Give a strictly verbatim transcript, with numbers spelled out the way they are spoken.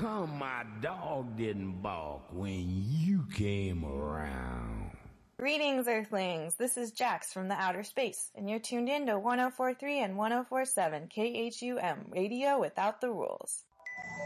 come my dog didn't bark when you came around? Greetings, Earthlings. This is Jax from the outer space, and you're tuned in to one oh four point three and one oh four point seven K H U M Radio Without the Rules.